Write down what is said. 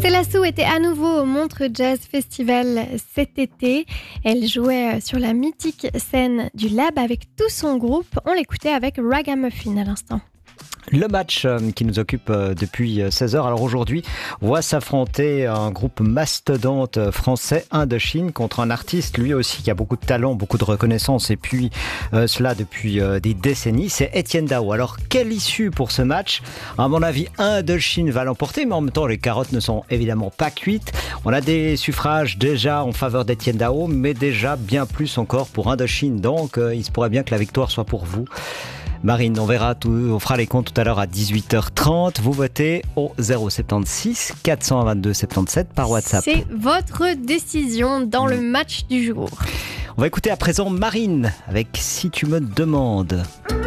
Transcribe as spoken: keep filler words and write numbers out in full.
Stella Sou était à nouveau au Montreux Jazz Festival cet été. Elle jouait sur la mythique scène du Lab avec tout son groupe. On l'écoutait avec Ragamuffin à l'instant. Le match qui nous occupe depuis seize heures. Alors aujourd'hui, voit s'affronter un groupe mastodonte français, Indochine, contre un artiste lui aussi qui a beaucoup de talent, beaucoup de reconnaissance et puis euh, cela depuis euh, des décennies, c'est Etienne Dao. Alors quelle issue pour ce match? À mon avis, Indochine va l'emporter, mais en même temps les carottes ne sont évidemment pas cuites. On a des suffrages déjà en faveur d'Etienne Dao, mais déjà bien plus encore pour Indochine. Donc euh, il se pourrait bien que la victoire soit pour vous. Marine, on verra tout, on fera les comptes tout à l'heure à dix-huit heures trente. Vous votez au zéro sept six quatre cent vingt-deux soixante-dix-sept par WhatsApp. C'est votre décision dans mmh. le match du jour. On va écouter à présent Marine avec Si tu me demandes.